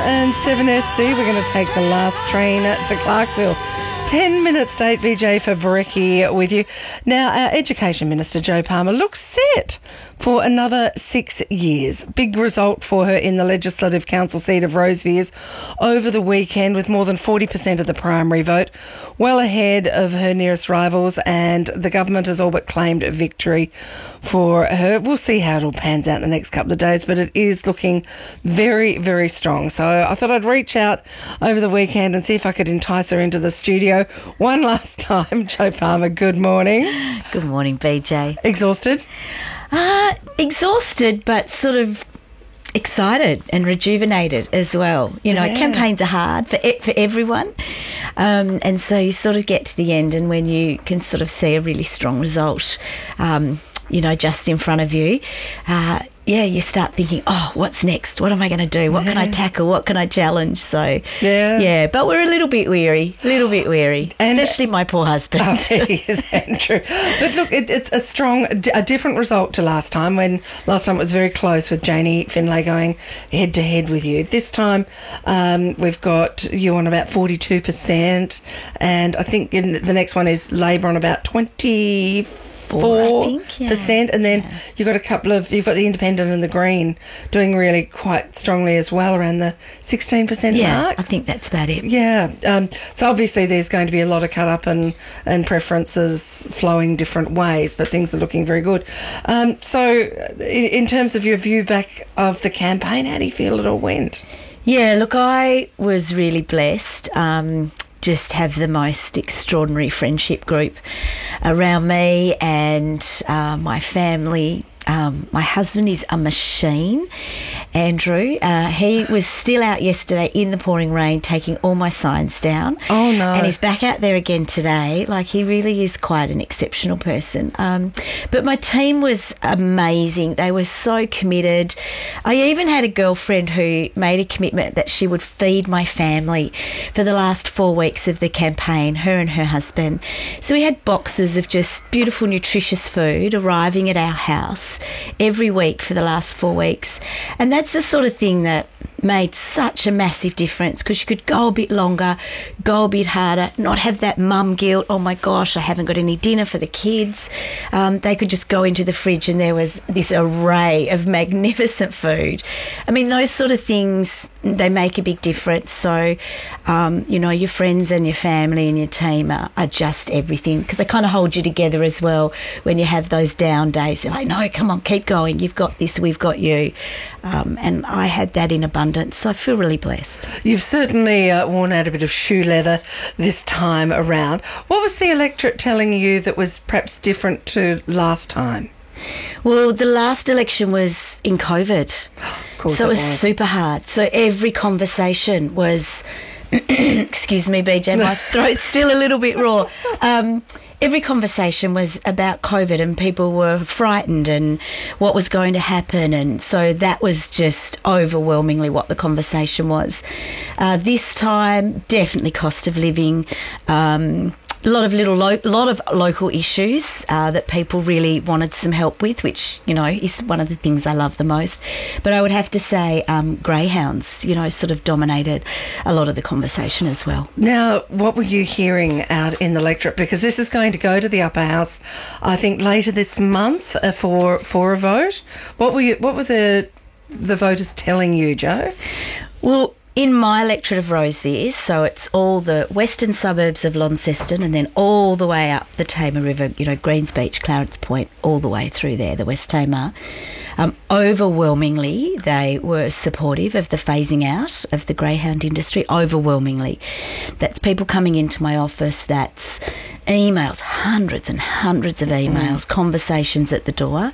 and 7SD. We're going to take the last train to Clarksville. 10 minutes to 8, BJ for Brekkie with you. Now, our Education Minister, Jo Palmer, looks set for another 6 years. Big result for her in the Legislative Council seat of Rosevears over the weekend with more than 40% of the primary vote, well ahead of her nearest rivals, and the government has all but claimed a victory for her. We'll see how it all pans out in the next couple of days, but it is looking very, very strong. So I thought I'd reach out over the weekend and see if I could entice her into the studio one last time. Jo Palmer, good morning. Good morning, BJ. Exhausted? Exhausted, but sort of excited and rejuvenated as well. You know, campaigns are hard for everyone. And so you sort of get to the end, and when you can sort of see a really strong result, you know, just in front of you, you start thinking, oh, what's next? What am I going to do? What can I tackle? What can I challenge? So, but we're a little bit weary, and especially my poor husband. Oh, is that true? But look, it's a different result to last time, when last time it was very close with Janie Finlay going head to head with you. This time we've got you on about 42%, and I think in the next one is Labor on about 24%, and then you've got you've got the Independent and the Green doing really quite strongly as well, around the 16% mark. I think that's about it. So obviously there's going to be a lot of cut up and preferences flowing different ways, but things are looking very good. So in terms of your view back of the campaign, how do you feel it all went? Yeah, look, I was really blessed. Just have the most extraordinary friendship group around me and my family. My husband is a machine, Andrew. He was still out yesterday in the pouring rain taking all my signs down. Oh, no. And he's back out there again today. Like, he really is quite an exceptional person. But my team was amazing. They were so committed. I even had a girlfriend who made a commitment that she would feed my family for the last 4 weeks of the campaign, her and her husband. So we had boxes of just beautiful, nutritious food arriving at our house every week for the last 4 weeks. And that's the sort of thing that made such a massive difference, because you could go a bit longer, go a bit harder, not have that mum guilt, oh my gosh, I haven't got any dinner for the kids. They could just go into the fridge and there was this array of magnificent food. I mean, those sort of things, they make a big difference. So, you know, your friends and your family and your team are just everything, because they kind of hold you together as well when you have those down days. They're like, no, come on, keep going. You've got this, we've got you. And I had that in abundance, so I feel really blessed. You've certainly worn out a bit of shoe leather this time around. What was the electorate telling you that was perhaps different to last time? Well, the last election was in COVID, so it was super hard. So every conversation was, excuse me, BJ, my throat's still a little bit raw. Every conversation was about COVID, and people were frightened and what was going to happen, and so that was just overwhelmingly what the conversation was. This time, definitely cost of living, a lot of local issues that people really wanted some help with, which, you know, is one of the things I love the most. But I would have to say greyhounds, you know, sort of dominated a lot of the conversation as well. Now, what were you hearing out in the electorate? Because this is going to go to the upper house, I think, later this month for a vote. What were the voters telling you, Jo? Well, in my electorate of Rosevears, so it's all the western suburbs of Launceston and then all the way up the Tamar River, you know, Greens Beach, Clarence Point, all the way through there, the West Tamar. Overwhelmingly, they were supportive of the phasing out of the greyhound industry, overwhelmingly. That's people coming into my office, that's emails, hundreds and hundreds of emails, conversations at the door.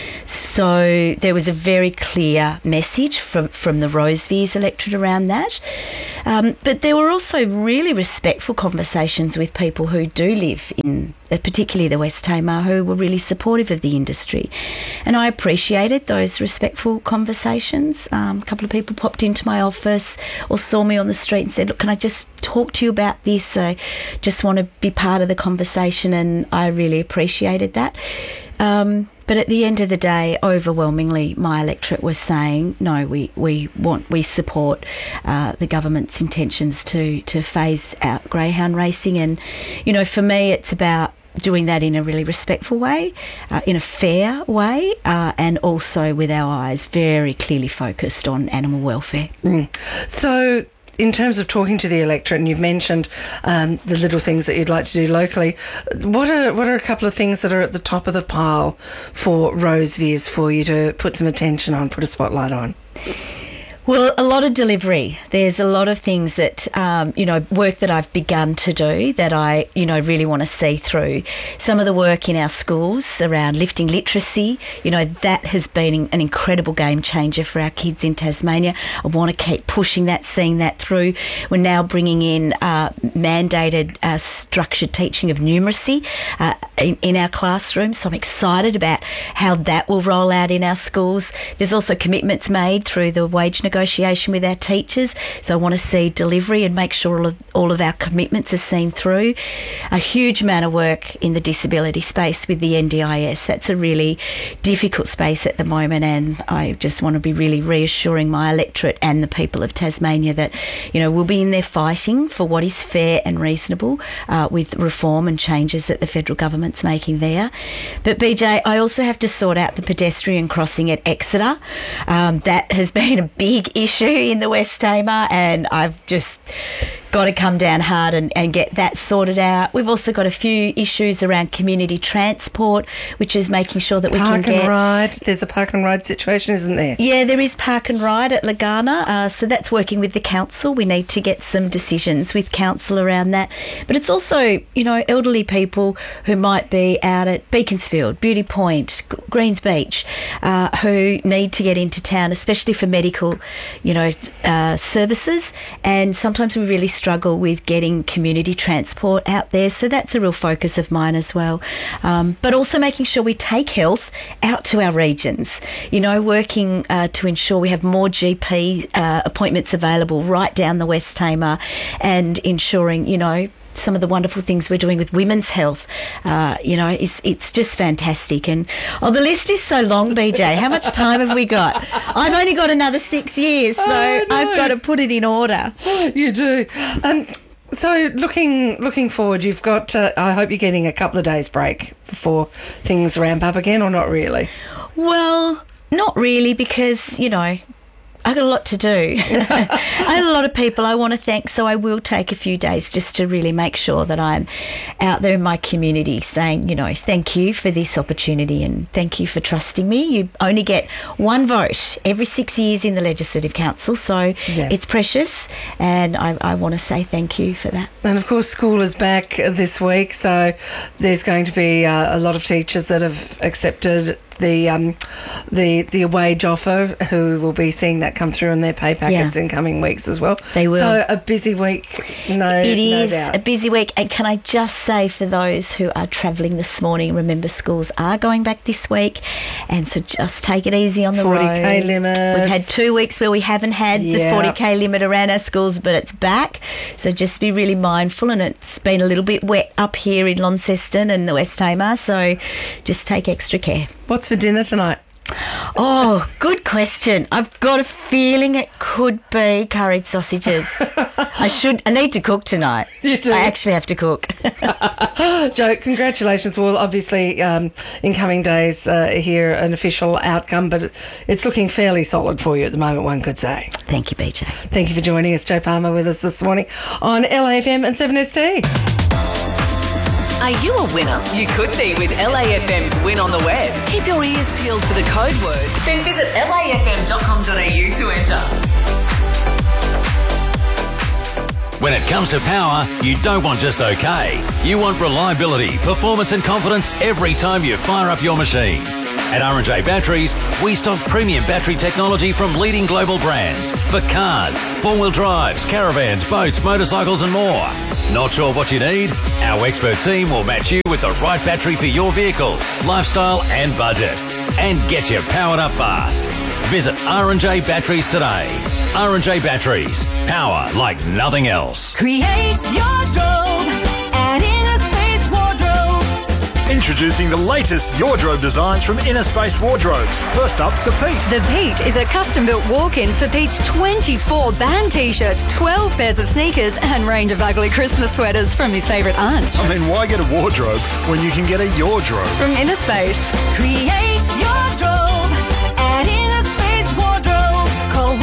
So there was a very clear message from the Rosevears electorate around that. But there were also really respectful conversations with people who do live in, particularly the West Tamar, who were really supportive of the industry. And I appreciated those respectful conversations. A couple of people popped into my office or saw me on the street and said, look, can I just talk to you about this? I just want to be part of the conversation, and I really appreciated that. But at the end of the day, overwhelmingly, my electorate was saying, no, we support the government's intentions to phase out greyhound racing. And, you know, for me, it's about doing that in a really respectful way, in a fair way, and also with our eyes very clearly focused on animal welfare. So, in terms of talking to the electorate, and you've mentioned the little things that you'd like to do locally, what are a couple of things that are at the top of the pile for Rose Veers for you to put some attention on, put a spotlight on? Well, a lot of delivery. There's a lot of things that, work that I've begun to do that I, really want to see through. Some of the work in our schools around lifting literacy, that has been an incredible game changer for our kids in Tasmania. I want to keep pushing that, seeing that through. We're now bringing in mandated structured teaching of numeracy in our classrooms. So I'm excited about how that will roll out in our schools. There's also commitments made through the wage negotiation with our teachers, so I want to see delivery and make sure all of our commitments are seen through. A huge amount of work in the disability space with the NDIS. That's a really difficult space at the moment, and I just want to be really reassuring my electorate and the people of Tasmania that, we'll be in there fighting for what is fair and reasonable with reform and changes that the federal government's making there. But BJ, I also have to sort out the pedestrian crossing at Exeter. That has been a big issue in the West Tamar, and I've just got to come down hard and get that sorted out. We've also got a few issues around community transport, which is making sure that we can get... Park and ride. There's a park and ride situation, isn't there? Yeah, there is park and ride at Lagana. So that's working with the council. We need to get some decisions with council around that. But it's also, elderly people who might be out at Beaconsfield, Beauty Point, Greens Beach, who need to get into town, especially for medical, services. And sometimes we really struggle with getting community transport out there, so that's a real focus of mine as well. But also making sure we take health out to our regions, working to ensure we have more GP appointments available right down the West Tamar, and ensuring, some of the wonderful things we're doing with women's health, it's just fantastic. And the list is so long, BJ. How much time have we got? I've only got another 6 years, so I've got to put it in order. You do. So looking forward, you've got, I hope you're getting a couple of days break before things ramp up again, or not really? Well, not really, because, I got a lot to do. I had a lot of people I want to thank, so I will take a few days just to really make sure that I'm out there in my community saying, thank you for this opportunity and thank you for trusting me. You only get one vote every 6 years in the Legislative Council, so it's precious, and I want to say thank you for that. And of course, school is back this week, so there's going to be a lot of teachers that have accepted the wage offer, who will be seeing that come through in their pay packets in coming weeks as well. They will. So a busy week, It is doubt. a busy week. And can I just say, for those who are travelling this morning, remember schools are going back this week, and so just take it easy on the 40K road. limit. We've had 2 weeks where we haven't had the 40K limit around our schools, but it's back. So just be really mindful, and it's been a little bit wet up here in Launceston and the West Tamar, so just take extra care. What's for dinner tonight? Oh, good question. I've got a feeling it could be curried sausages. I need to cook tonight. You do? I actually have to cook. Joe, congratulations. Well, obviously, in coming days, hear an official outcome, but it's looking fairly solid for you at the moment, one could say. Thank you, BJ. Thank you for joining us, Joe Palmer, with us this morning on LAFM and 7ST. Are you a winner? You could be with LAFM's Win on the Web. Keep your ears peeled for the code word. Then visit lafm.com.au to enter. When it comes to power, you don't want just okay. You want reliability, performance and confidence every time you fire up your machine. At R&J Batteries, we stock premium battery technology from leading global brands for cars, four-wheel drives, caravans, boats, motorcycles and more. Not sure what you need? Our expert team will match you with the right battery for your vehicle, lifestyle and budget, and get you powered up fast. Visit R&J Batteries today. R&J Batteries, power like nothing else. Create your strobe and inner space wardrobes. Introducing the latest wardrobe designs from Inner Space Wardrobes. First up, the Pete. The Pete is a custom-built walk-in for Pete's 24 band T-shirts, 12 pairs of sneakers and range of ugly Christmas sweaters from his favourite aunt. I mean, why get a wardrobe when you can get a Yordrobe? From Inner Space. Create your wardrobe at Inner Space Wardrobes. Call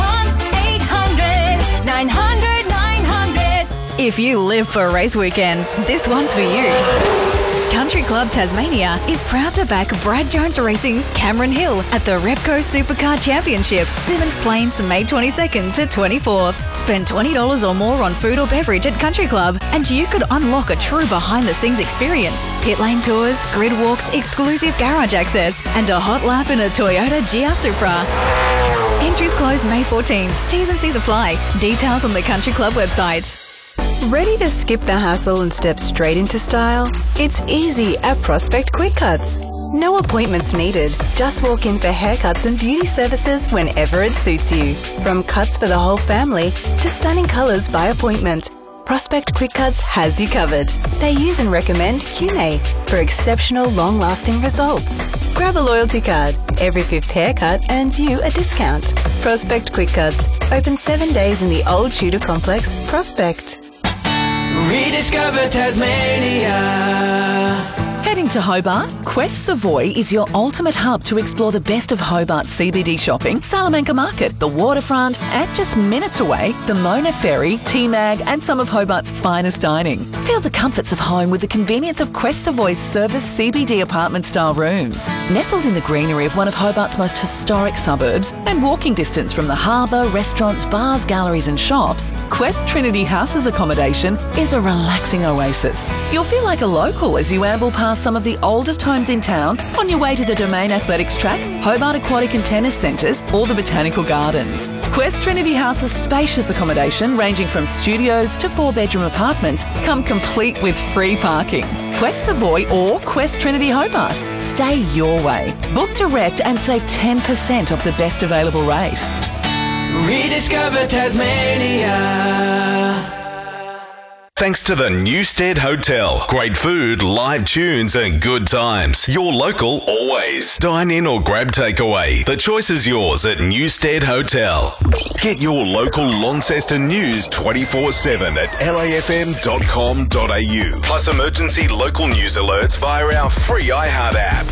1-800-900-900. If you live for race weekends, this one's for you. Country Club Tasmania is proud to back Brad Jones Racing's Cameron Hill at the Repco Supercar Championship, Simmons Plains, May 22nd to 24th. Spend $20 or more on food or beverage at Country Club and you could unlock a true behind-the-scenes experience. Pit lane tours, grid walks, exclusive garage access and a hot lap in a Toyota GR Supra. Entries close May 14th. T's and C's apply. Details on the Country Club website. Ready to skip the hassle and step straight into style? It's easy at Prospect Quick Cuts. No appointments needed. Just walk in for haircuts and beauty services whenever it suits you. From cuts for the whole family to stunning colours by appointment, Prospect Quick Cuts has you covered. They use and recommend QNA for exceptional long-lasting results. Grab a loyalty card. Every 5th haircut earns you a discount. Prospect Quick Cuts. Open 7 days in the old Tudor Complex, Prospect. Rediscover Tasmania. Heading to Hobart? Quest Savoy is your ultimate hub to explore the best of Hobart CBD shopping, Salamanca Market, the waterfront, and just minutes away, the Mona Ferry, T-Mag, and some of Hobart's finest dining. Feel the comforts of home with the convenience of Quest Savoy's service CBD apartment-style rooms. Nestled in the greenery of one of Hobart's most historic suburbs and walking distance from the harbour, restaurants, bars, galleries and shops, Quest Trinity House's accommodation is a relaxing oasis. You'll feel like a local as you amble past some of the oldest homes in town on your way to the Domain Athletics Track, Hobart Aquatic and Tennis Centres or the Botanical Gardens. Quest Trinity House's spacious accommodation ranging from studios to 4-bedroom apartments come complete with free parking. Quest Savoy or Quest Trinity Hobart. Stay your way. Book direct and save 10% off the best available rate. Rediscover Tasmania. Thanks to the Newstead Hotel. Great food, live tunes and good times. Your local always. Dine in or grab takeaway. The choice is yours at Newstead Hotel. Get your local Launceston news 24/7 at lafm.com.au. Plus emergency local news alerts via our free iHeart app.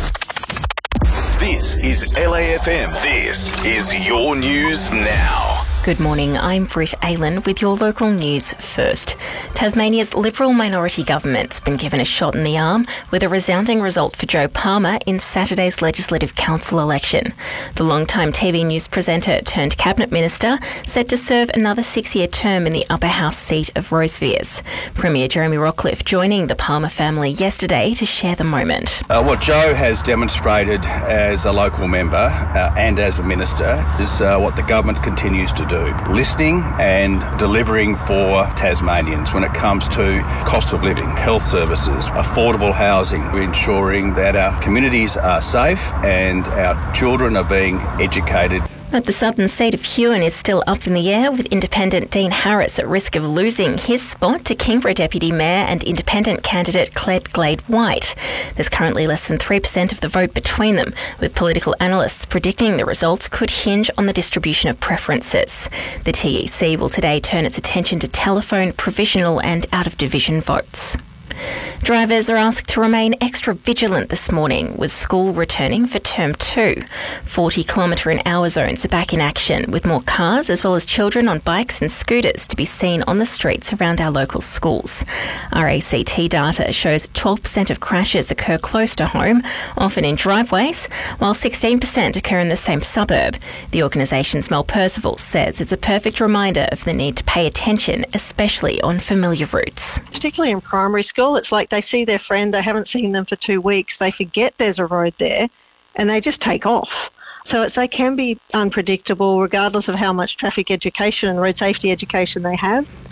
This is LAFM. This is your news now. Good morning, I'm Britt Aylan with your local news first. Tasmania's Liberal minority government's been given a shot in the arm with a resounding result for Joe Palmer in Saturday's Legislative Council election. The long-time TV news presenter turned Cabinet Minister set to serve another 6-year term in the upper house seat of Rosevears. Premier Jeremy Rockliff joining the Palmer family yesterday to share the moment. What Joe has demonstrated as a local member and as a minister is what the government continues to do. Listening and delivering for Tasmanians when it comes to cost of living, health services, affordable housing. We're ensuring that our communities are safe and our children are being educated. But the southern seat of Huon is still up in the air, with independent Dean Harris at risk of losing his spot to Kingborough Deputy Mayor and independent candidate Colette Glade White. There's currently less than 3% of the vote between them, with political analysts predicting the results could hinge on the distribution of preferences. The TEC will today turn its attention to telephone, provisional and out-of-division votes. Drivers are asked to remain extra vigilant this morning with school returning for Term 2. 40 km/h zones are back in action with more cars as well as children on bikes and scooters to be seen on the streets around our local schools. RACT data shows 12% of crashes occur close to home, often in driveways, while 16% occur in the same suburb. The organisation's Mel Percival says it's a perfect reminder of the need to pay attention, especially on familiar routes. Particularly in primary school, it's like they see their friend, they haven't seen them for 2 weeks, they forget there's a road there and they just take off. So they can be unpredictable regardless of how much traffic education and road safety education they have.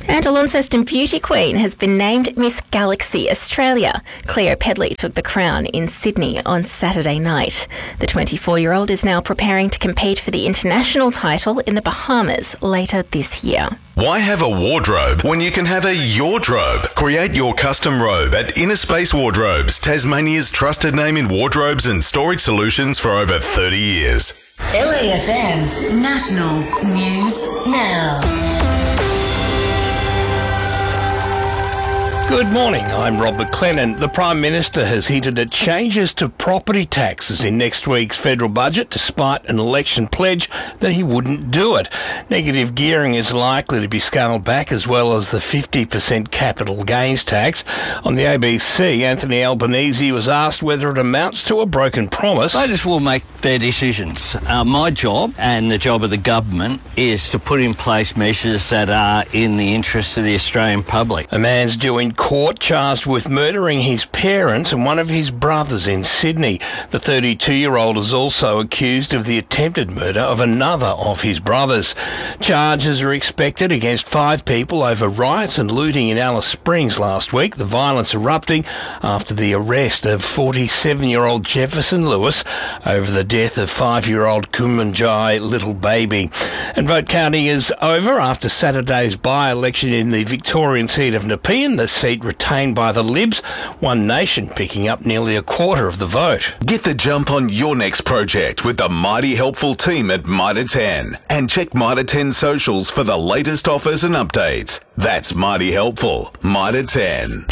And a Launceston beauty queen has been named Miss Galaxy Australia. Cleo Pedley took the crown in Sydney on Saturday night. The 24-year-old is now preparing to compete for the international title in the Bahamas later this year. Why have a wardrobe when you can have a yordrobe? Create your custom robe at Inner Space Wardrobes, Tasmania's trusted name in wardrobes and storage solutions for over 30 years. LAFM National News Now. Good morning, I'm Rob McLennan. The Prime Minister has hinted at changes to property taxes in next week's federal budget, despite an election pledge that he wouldn't do it. Negative gearing is likely to be scaled back, as well as the 50% capital gains tax. On the ABC, Anthony Albanese was asked whether it amounts to a broken promise. Voters will make their decisions. My job and the job of the government is to put in place measures that are in the interest of the Australian public. A man's due in court charged with murdering his parents and one of his brothers in Sydney. The 32-year-old is also accused of the attempted murder of another of his brothers. Charges are expected against 5 people over riots and looting in Alice Springs last week, the violence erupting after the arrest of 47-year-old Jefferson Lewis over the death of 5-year-old Kumanjai little baby. And vote counting is over after Saturday's by-election in the Victorian seat of Nepean, the seat retained by the Libs, One Nation picking up nearly a quarter of the vote. Get the jump on your next project with the mighty helpful team at Mitre 10. And check Mitre 10 socials for the latest offers and updates. That's mighty helpful. Mitre 10.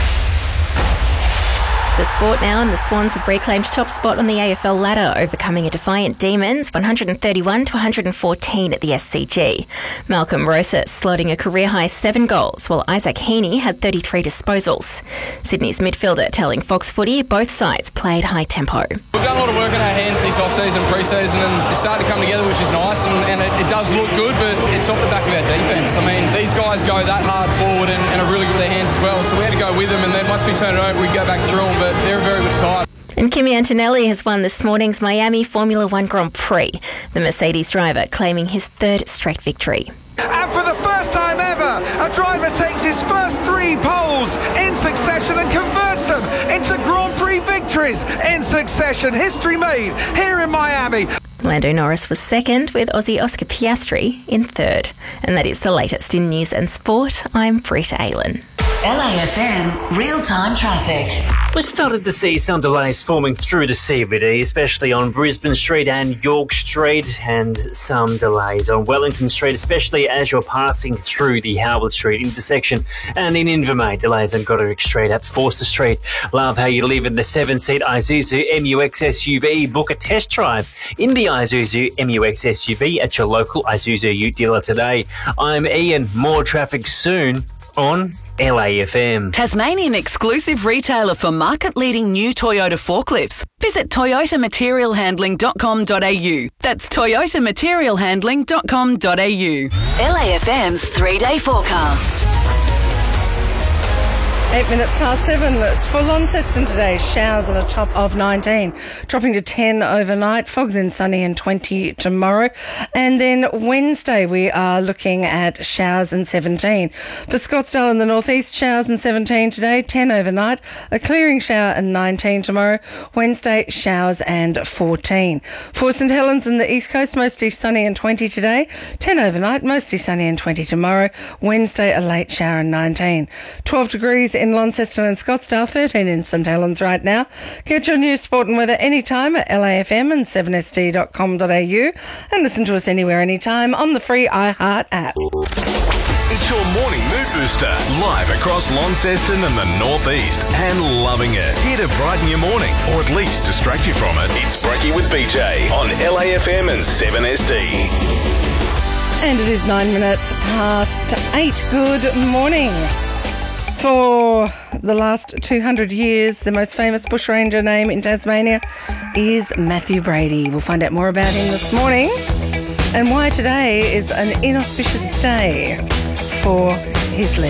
To sport now, and the Swans have reclaimed top spot on the AFL ladder, overcoming a defiant Demons 131 to 114 at the SCG. Malcolm Rosas slotting a career-high 7 goals, while Isaac Heaney had 33 disposals. Sydney's midfielder telling Fox Footy both sides played high tempo. We've done a lot of work on our hands this off-season, pre-season, and it's starting to come together, which is nice, and it does look good, but it's off the back of our defence. I mean, these guys go that hard forward and are really good with their hands as well, so we had to go with them, and then once we turn it over, we go back through them, but they're a very good side. And Kimi Antonelli has won this morning's Miami Formula One Grand Prix, the Mercedes driver claiming his 3rd straight victory. And for the first time ever, a driver takes his first 3 poles in succession and converts them into Grand Prix victories in succession. History made here in Miami. Lando Norris was 2nd, with Aussie Oscar Piastri in 3rd. And that is the latest in news and sport. I'm Britta Aylan. LAFM real-time traffic. We started to see some delays forming through the CBD, especially on Brisbane Street and York Street, and some delays on Wellington Street, especially as you're passing through the Howard Street intersection, and in Invermay, delays on Goderic Street at Forster Street. Love how you live in the 7-seat Isuzu MU-X SUV. Book a test drive in the Isuzu MU-X SUV at your local Isuzu Ute dealer today. I'm Ian. More traffic soon on LAFM. Tasmanian exclusive retailer for market-leading new Toyota forklifts. Visit toyotamaterialhandling.com.au. That's toyotamaterialhandling.com.au. LAFM's 3-day forecast. 8 minutes past 7 for Launceston today. Showers at a top of 19, dropping to 10 overnight. Fog then sunny and 20 tomorrow. And then Wednesday we are looking at showers and 17. For Scottsdale in the northeast, showers and 17 today, 10 overnight. A clearing shower and 19 tomorrow. Wednesday, showers and 14. For St Helens in the east coast, mostly sunny and 20 today, 10 overnight, mostly sunny and 20 tomorrow. Wednesday, a late shower and 19. 12 degrees in Launceston and Scottsdale, 13 in St Helens right now. Get your news, sport and weather anytime at LAFM and 7sd.com.au, and listen to us anywhere, anytime on the free iHeart app. It's your morning mood booster, live across Launceston and the northeast, and loving it. Here to brighten your morning, or at least distract you from it. It's Breaky with BJ on LAFM and 7SD. And it is 9 minutes past 8. Good morning. For the last 200 years, the most famous bushranger name in Tasmania is Matthew Brady. We'll find out more about him this morning and why today is an inauspicious day for his legacy.